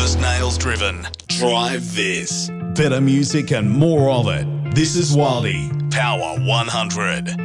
worst nails driven. Drive this. Better music and more of it. This is Wildy. Power 100.